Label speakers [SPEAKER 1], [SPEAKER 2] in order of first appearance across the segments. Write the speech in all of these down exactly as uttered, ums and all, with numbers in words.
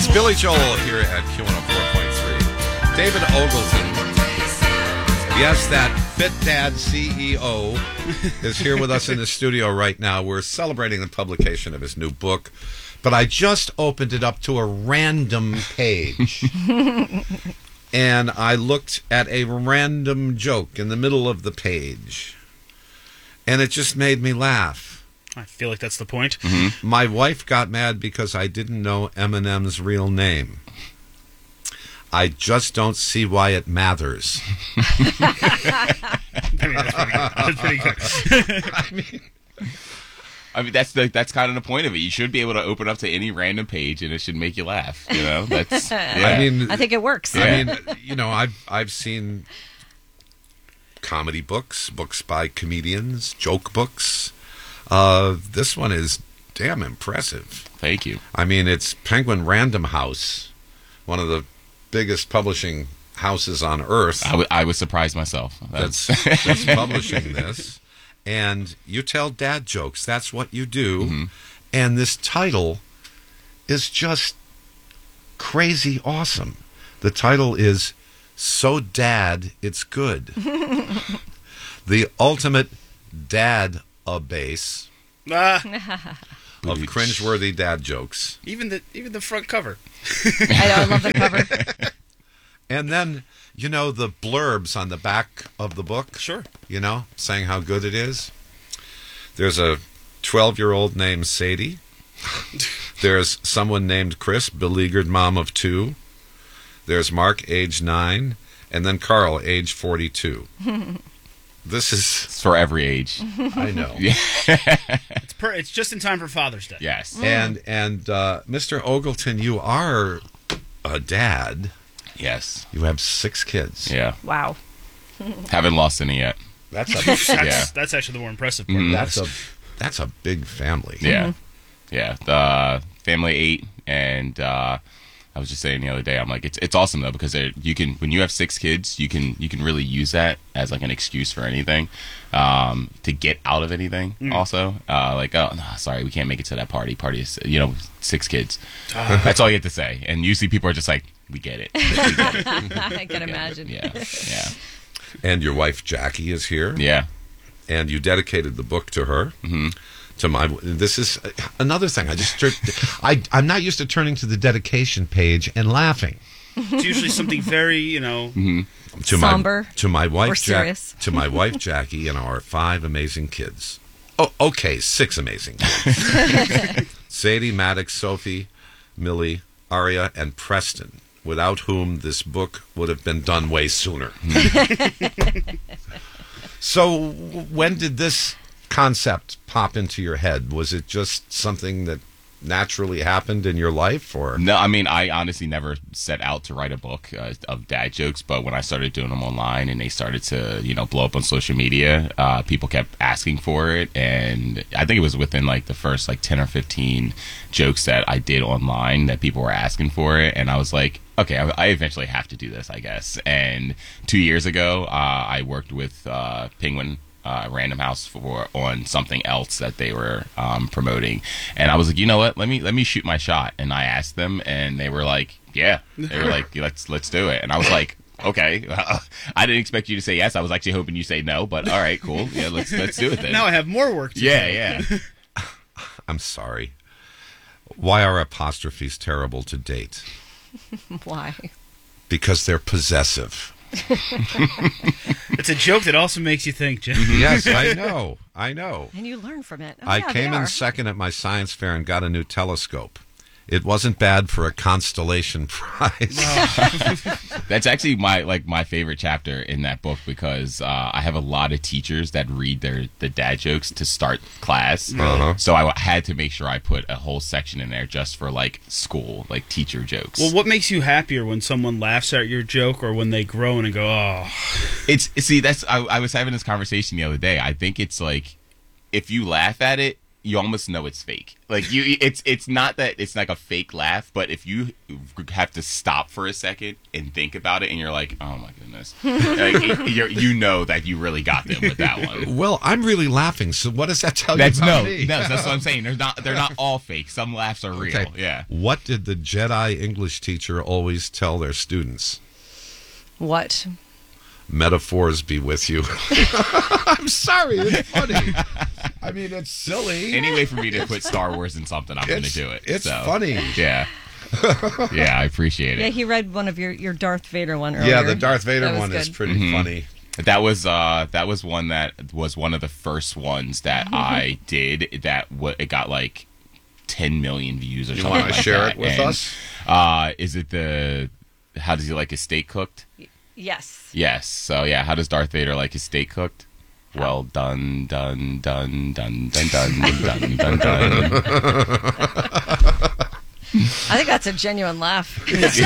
[SPEAKER 1] Billy Joel here at Q one oh four point three. David Ogleton. Yes, that Fit Dad C E O is here with us in the studio right now. We're celebrating the publication of his new book, but I just opened it up to a random page. And I looked at a random joke in the middle of the page. And it just made me laugh.
[SPEAKER 2] I feel like that's the point.
[SPEAKER 1] Mm-hmm. My wife got mad because I didn't know Eminem's real name. I just don't see why it matters.
[SPEAKER 2] I mean, that's pretty good. That's pretty good.
[SPEAKER 1] I mean...
[SPEAKER 3] I mean, that's the that's kind of the point of it. You should be able to open up to any random page, and it should make you laugh. You know, that's. Yeah.
[SPEAKER 1] I mean,
[SPEAKER 4] I think it works.
[SPEAKER 1] I yeah. mean, you know, I've I've seen comedy books, books by comedians, joke books. Uh, this one is damn impressive.
[SPEAKER 3] Thank you.
[SPEAKER 1] I mean, it's Penguin Random House, one of the biggest publishing houses on earth.
[SPEAKER 3] I, w- I was surprised myself.
[SPEAKER 1] That's that's, that's publishing this. And you tell dad jokes. That's what you do. Mm-hmm. And this title is just crazy awesome. The title is So Dad It's Good. The ultimate dad-a-base
[SPEAKER 2] Ah.
[SPEAKER 1] of cringeworthy dad jokes.
[SPEAKER 2] Even the even the front cover.
[SPEAKER 4] I know, I love the cover.
[SPEAKER 1] And then, you know, the blurbs on the back of the book.
[SPEAKER 2] Sure.
[SPEAKER 1] You know, saying how good it is. There's a twelve-year-old named Sadie. There's someone named Chris, beleaguered mom of two. There's Mark, age nine. And then Carl, age forty-two. This is...
[SPEAKER 3] It's for every age.
[SPEAKER 1] I know.
[SPEAKER 3] Yeah.
[SPEAKER 2] It's, per, it's just in time for Father's Day.
[SPEAKER 3] Yes.
[SPEAKER 4] Mm.
[SPEAKER 1] And, and uh, Mister Ogleton, you are a dad.
[SPEAKER 3] Yes.
[SPEAKER 1] You have six kids.
[SPEAKER 3] Yeah.
[SPEAKER 4] Wow.
[SPEAKER 3] Haven't lost any yet.
[SPEAKER 1] That's a
[SPEAKER 2] That's,
[SPEAKER 3] Yeah.
[SPEAKER 2] that's actually the more impressive part.
[SPEAKER 3] Mm-hmm.
[SPEAKER 1] that's a that's a big family.
[SPEAKER 3] Yeah. Yeah. The family eight, and uh, I was just saying the other day, I'm like, it's it's awesome though, because you can, when you have six kids, you can you can really use that as like an excuse for anything, um, to get out of anything. Mm. Also, uh, like, oh, no, sorry, we can't make it to that party. Party is, you know, six kids. That's all you have to say, and usually people are just like, we get it. We get it.
[SPEAKER 4] I can imagine.
[SPEAKER 3] Yeah. Yeah.
[SPEAKER 1] And your wife Jackie is here.
[SPEAKER 3] Yeah.
[SPEAKER 1] And you dedicated the book to her.
[SPEAKER 3] Mm-hmm.
[SPEAKER 1] To my, this is another thing. I just, I, I'm not used to turning to the dedication page and laughing.
[SPEAKER 2] It's usually something very, you know,
[SPEAKER 3] Mm-hmm.
[SPEAKER 1] To
[SPEAKER 4] somber,
[SPEAKER 1] my, to my wife,
[SPEAKER 4] or
[SPEAKER 1] Jack,
[SPEAKER 4] serious.
[SPEAKER 1] to my wife Jackie, and our five amazing kids. Oh, okay, six amazing kids. Sadie, Maddox, Sophie, Millie, Aria, and Preston, without whom this book would have been done way sooner. So, when did this concept pop into your head? Was it just something that naturally happened in your life, or
[SPEAKER 3] No, I mean, I honestly never set out to write a book uh, of dad jokes, but when I started doing them online and they started to, you know, blow up on social media, uh, people kept asking for it, and I think it was within like the first like ten or fifteen jokes that I did online that people were asking for it, and I was like, okay, I, I eventually have to do this, I guess. And two years ago, uh, I worked with uh, Penguin Uh, Random House for on something else that they were um, promoting, and I was like, you know what, let me let me shoot my shot. And I asked them, and they were like, yeah, they were like, let's let's do it. And I was like, okay, uh, I didn't expect you to say yes. I was actually hoping you say no, but all right, cool, yeah, let's let's do it then.
[SPEAKER 2] now I have more work to
[SPEAKER 3] yeah,
[SPEAKER 2] do.
[SPEAKER 3] yeah.
[SPEAKER 1] I'm sorry. Why are apostrophes terrible to date?
[SPEAKER 4] Why?
[SPEAKER 1] Because they're possessive.
[SPEAKER 2] It's a joke that also makes you think, Jim.
[SPEAKER 1] Yes, I know. I know.
[SPEAKER 4] And you learn from it. Oh,
[SPEAKER 1] I
[SPEAKER 4] yeah,
[SPEAKER 1] came
[SPEAKER 4] they
[SPEAKER 1] in
[SPEAKER 4] are.
[SPEAKER 1] second at my science fair and got a new telescope. It wasn't bad for a constellation prize.
[SPEAKER 3] That's actually my like my favorite chapter in that book, because uh, I have a lot of teachers that read their the dad jokes to start class.
[SPEAKER 1] Uh-huh.
[SPEAKER 3] So I had to make sure I put a whole section in there just for like school, like teacher jokes.
[SPEAKER 2] Well, what makes you happier, when someone laughs at your joke, or when they groan and go, oh?
[SPEAKER 3] It's see that's I, I was having this conversation the other day. I think it's like, if you laugh at it, you almost know it's fake. Like you, it's it's not that it's like a fake laugh, but if you have to stop for a second and think about it, and you're like, oh my goodness, like, it, you're, you know that you really got them with that one.
[SPEAKER 1] Well, I'm really laughing. So what does that tell
[SPEAKER 3] That's
[SPEAKER 1] you about
[SPEAKER 3] no,
[SPEAKER 1] me?
[SPEAKER 3] no, that's what I'm saying. They're not they're not all fake. Some laughs are real.
[SPEAKER 1] Okay.
[SPEAKER 3] Yeah.
[SPEAKER 1] What did the Jedi English teacher always tell their students?
[SPEAKER 4] What?
[SPEAKER 1] Metaphors be with you. I'm sorry, it's funny. I mean, it's silly.
[SPEAKER 3] Any way for me to put Star Wars in something, I'm going to
[SPEAKER 1] It's-
[SPEAKER 3] do it.
[SPEAKER 1] it's
[SPEAKER 3] So,
[SPEAKER 1] funny.
[SPEAKER 3] Yeah. Yeah, I appreciate
[SPEAKER 4] Yeah,
[SPEAKER 3] it.
[SPEAKER 4] he read one of your, your Darth Vader one earlier.
[SPEAKER 1] Yeah, the Darth Vader
[SPEAKER 4] That was
[SPEAKER 1] one is
[SPEAKER 4] good.
[SPEAKER 1] pretty
[SPEAKER 3] Mhm.
[SPEAKER 1] funny.
[SPEAKER 3] That was uh that was one that was one of the first ones that I did that w- it got like ten million views or
[SPEAKER 1] You
[SPEAKER 3] something
[SPEAKER 1] wanna
[SPEAKER 3] like
[SPEAKER 1] share
[SPEAKER 3] that.
[SPEAKER 1] it with
[SPEAKER 3] And,
[SPEAKER 1] us?
[SPEAKER 3] Uh is it the how does he like his steak cooked?
[SPEAKER 4] Yes.
[SPEAKER 3] Yes. So yeah, how does Darth Vader like his steak cooked? Well done, done, done, done, done, done, done, done, done.
[SPEAKER 4] I think that's a genuine laugh.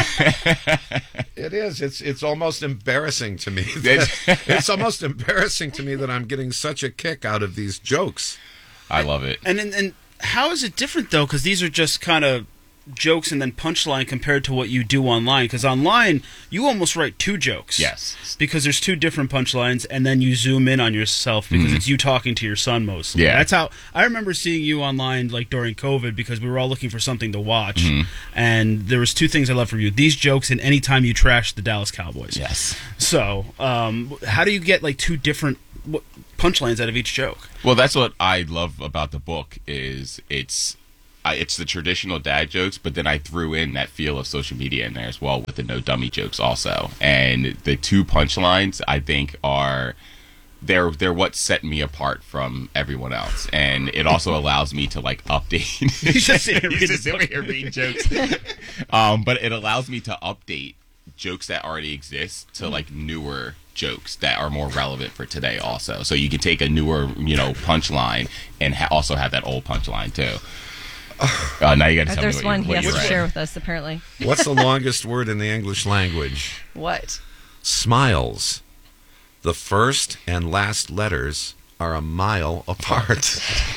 [SPEAKER 1] It is. It's it's almost embarrassing to me. that- it's almost embarrassing to me that I'm getting such a kick out of these jokes.
[SPEAKER 3] I love it.
[SPEAKER 2] And, and and how is it different though? Because these are just kind of jokes and then punchline compared to what you do online. Because online, you almost write two jokes.
[SPEAKER 3] Yes.
[SPEAKER 2] Because there's two different punchlines, and then you zoom in on yourself because
[SPEAKER 3] Mhm.
[SPEAKER 2] it's you talking to your son mostly.
[SPEAKER 3] Yeah.
[SPEAKER 2] That's how I remember seeing you online, like during COVID, because we were all looking for something to watch,
[SPEAKER 3] Mhm.
[SPEAKER 2] and there was two things I love from you: these jokes and anytime you trash the Dallas Cowboys.
[SPEAKER 3] Yes.
[SPEAKER 2] So, um, how do you get like two different what, punchlines out of each joke?
[SPEAKER 3] Well, that's what I love about the book is it's I, it's the traditional dad jokes, but then I threw in that feel of social media in there as well with the no dummy jokes also. And the two punchlines I think are they're they're what set me apart from everyone else, and it also allows me to like update.
[SPEAKER 2] He's just sitting here
[SPEAKER 3] He's
[SPEAKER 2] reading
[SPEAKER 3] just
[SPEAKER 2] the
[SPEAKER 3] sitting
[SPEAKER 2] book.
[SPEAKER 3] here reading jokes. um, but it allows me to update jokes that already exist to like newer jokes that are more relevant for today also. So you can take a newer, you know, punchline and ha- also have that old punchline too. Uh, now you got to
[SPEAKER 4] Uh,
[SPEAKER 3] tell
[SPEAKER 4] There's
[SPEAKER 3] me what
[SPEAKER 4] one
[SPEAKER 3] you,
[SPEAKER 4] he
[SPEAKER 3] what
[SPEAKER 4] has
[SPEAKER 3] you
[SPEAKER 4] to
[SPEAKER 3] read.
[SPEAKER 4] share with us, apparently.
[SPEAKER 1] What's the longest word in the English language?
[SPEAKER 4] What?
[SPEAKER 1] Smiles. The first and last letters are a mile apart.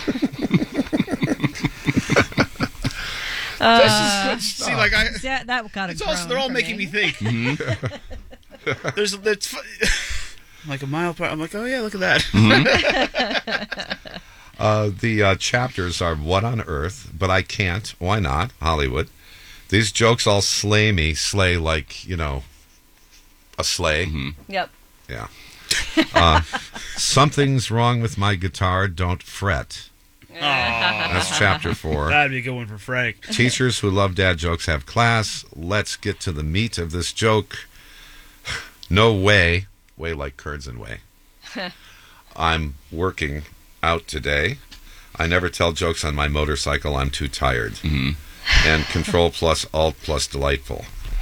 [SPEAKER 4] Uh,
[SPEAKER 2] See, like I,
[SPEAKER 4] yeah, that got a
[SPEAKER 2] it's also
[SPEAKER 4] groan
[SPEAKER 2] they're all
[SPEAKER 4] for
[SPEAKER 2] making me, think.
[SPEAKER 3] Mm-hmm.
[SPEAKER 2] There's that's fu- like a mile apart. I'm like, oh yeah, look at that.
[SPEAKER 1] Uh, the uh, chapters are What on Earth, But I Can't, Why Not, Hollywood. These jokes all slay me, slay like, you know, a sleigh.
[SPEAKER 3] Mm-hmm.
[SPEAKER 4] Yep.
[SPEAKER 1] Yeah. Uh, Something's Wrong with My Guitar, Don't Fret. That's chapter four.
[SPEAKER 2] That'd be a good one for Frank.
[SPEAKER 1] Teachers who love dad jokes have class. Let's get to the meat of this joke. No way. Way like curds and whey. I'm working out today. I never tell jokes on my motorcycle. I'm too tired.
[SPEAKER 3] Mm-hmm.
[SPEAKER 1] And Control plus Alt plus delightful.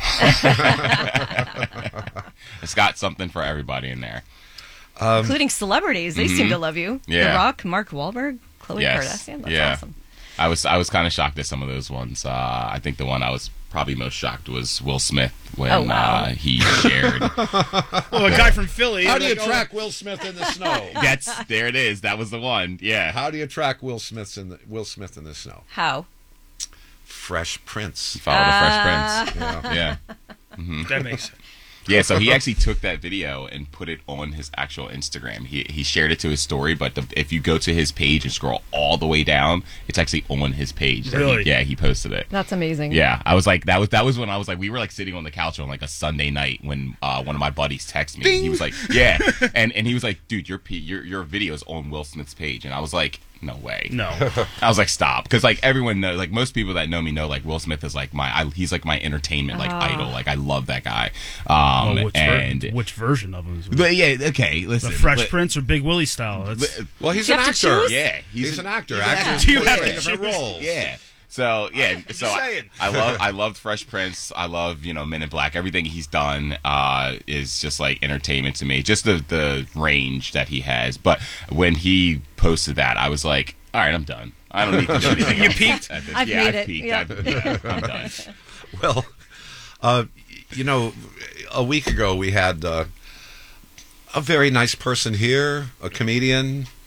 [SPEAKER 3] It's got something for everybody in there.
[SPEAKER 4] Including celebrities. They seem
[SPEAKER 3] mhm.
[SPEAKER 4] to love you.
[SPEAKER 3] Yeah.
[SPEAKER 4] The Rock, Mark Wahlberg, Khloe
[SPEAKER 3] Yes.
[SPEAKER 4] Kardashian. That's
[SPEAKER 3] Yeah.
[SPEAKER 4] awesome.
[SPEAKER 3] I was I was kind of shocked at some of those ones. Uh, I think the one I was probably most shocked was Will Smith when
[SPEAKER 4] Oh, wow.
[SPEAKER 3] uh, he shared.
[SPEAKER 2] Oh, a guy from Philly.
[SPEAKER 1] How do you
[SPEAKER 2] like, oh,
[SPEAKER 1] track Will Smith in the snow?
[SPEAKER 3] That's there it is. That was the one. Yeah.
[SPEAKER 1] How do you track Will Smith in the Will Smith in the snow?
[SPEAKER 4] How?
[SPEAKER 1] Fresh Prince.
[SPEAKER 3] Follow the Fresh
[SPEAKER 4] Ah.
[SPEAKER 3] Prince.
[SPEAKER 1] Yeah.
[SPEAKER 3] Yeah.
[SPEAKER 2] That makes sense.
[SPEAKER 3] Yeah, so he actually took that video and put it on his actual Instagram. He he shared it to his story, but the, if you go to his page and scroll all the way down, it's actually on his page. that he-
[SPEAKER 2] Really?
[SPEAKER 3] yeah, he posted it.
[SPEAKER 4] That's amazing.
[SPEAKER 3] Yeah, I was like, that was that was when I was like, we were like sitting on the couch on like a Sunday night when uh, one of my buddies texted me. He was like, yeah, and and he was like, dude, your P- your your video is on Will Smith's page, and I was like, no way.
[SPEAKER 2] No.
[SPEAKER 3] I was like, stop, because like everyone knows, like most people that know me know, like Will Smith is like my, I, he's like my entertainment like
[SPEAKER 4] Oh.
[SPEAKER 3] idol. Like I love that guy. Um,
[SPEAKER 2] Well, which, ver-
[SPEAKER 3] and
[SPEAKER 2] which version of him is it?
[SPEAKER 3] but yeah, okay,
[SPEAKER 2] The
[SPEAKER 3] listen,
[SPEAKER 2] Fresh
[SPEAKER 3] but-
[SPEAKER 2] Prince or Big Willie style? That's,
[SPEAKER 3] but-
[SPEAKER 1] Well, he's
[SPEAKER 4] You
[SPEAKER 1] an
[SPEAKER 4] have to
[SPEAKER 1] actor.
[SPEAKER 4] choose?
[SPEAKER 3] yeah,
[SPEAKER 1] He's, an actor.
[SPEAKER 3] he's an
[SPEAKER 1] Actors
[SPEAKER 3] actor.
[SPEAKER 2] Do you have
[SPEAKER 1] play
[SPEAKER 2] to
[SPEAKER 1] different
[SPEAKER 2] choose?
[SPEAKER 1] roles.
[SPEAKER 3] Yeah. So yeah, so I,
[SPEAKER 2] saying.
[SPEAKER 3] I love I loved Fresh Prince. I love, you know, Men in Black. Everything he's done uh, is just like entertainment to me. Just the the range that he has. But when he posted that, I was like, all right, I'm done. I don't need to do anything.
[SPEAKER 2] You
[SPEAKER 3] else
[SPEAKER 2] peaked?
[SPEAKER 3] at this.
[SPEAKER 4] I've
[SPEAKER 3] yeah,
[SPEAKER 4] made
[SPEAKER 3] I've
[SPEAKER 4] it.
[SPEAKER 3] peaked.
[SPEAKER 4] Yeah.
[SPEAKER 3] I've, yeah, I'm done.
[SPEAKER 1] Well, uh, you know, a week ago we had uh, a very nice person here, a comedian,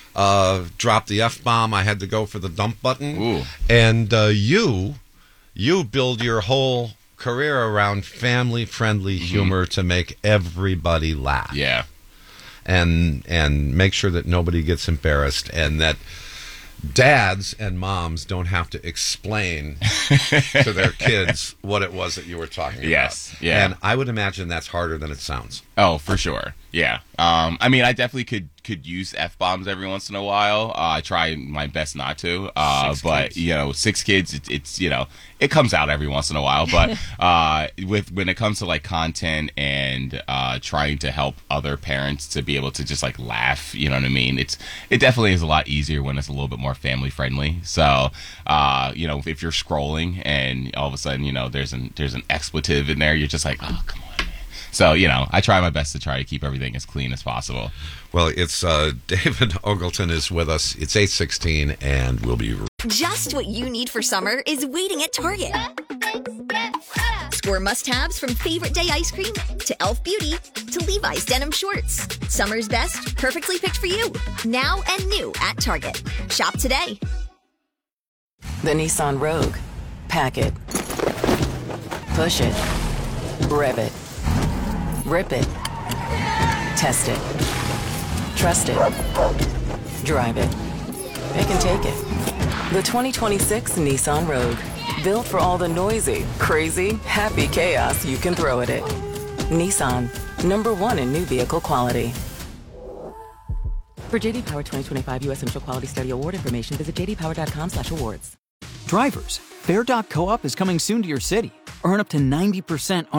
[SPEAKER 1] uh, dropped the F-bomb. I had to go for the dump button.
[SPEAKER 3] Ooh.
[SPEAKER 1] And uh, you, you build your whole career around family-friendly
[SPEAKER 3] Mm-hmm.
[SPEAKER 1] humor to make everybody laugh.
[SPEAKER 3] Yeah.
[SPEAKER 1] And and make sure that nobody gets embarrassed and that dads and moms don't have to explain to their kids what it was that you were talking
[SPEAKER 3] Yes,
[SPEAKER 1] about.
[SPEAKER 3] yeah.
[SPEAKER 1] And I would imagine that's harder than it sounds.
[SPEAKER 3] Oh, for sure. Yeah. Um, I mean, I definitely could could use F-bombs every once in a while. Uh, I try my best not to. Uh,
[SPEAKER 2] Six
[SPEAKER 3] but,
[SPEAKER 2] kids.
[SPEAKER 3] you know, six kids, it, it's, you know, it comes out every once in a while. But uh, with when it comes to, like, content and uh, trying to help other parents to be able to just, like, laugh, you know what I mean? It's It definitely is a lot easier when it's a little bit more family-friendly. So, uh, you know, if you're scrolling and all of a sudden, you know, there's an, there's an expletive in there, you're just like, oh, come on. So, you know, I try my best to try to keep everything as clean as possible.
[SPEAKER 1] Well, it's uh, David Ogleton is with us. It's eight sixteen, and we'll be
[SPEAKER 5] Just what you need for summer is waiting at Target. Score must-haves from favorite day ice cream to e l f Beauty to Levi's denim shorts. Summer's best, perfectly picked for you. Now and new at Target. Shop today.
[SPEAKER 6] The Nissan Rogue. Pack it. Push it. Rev it. Rip it. Test it. Trust it. Drive it. It can take it. The twenty twenty-six Nissan Rogue. Built for all the noisy, crazy, happy chaos you can throw at it. Nissan. Number one in new vehicle quality. For J D Power twenty twenty-five U S Initial Quality Study Award information, visit j d power dot com slash awards.
[SPEAKER 7] Drivers, Fair Doc Co-op is coming soon to your city. Earn up to ninety percent on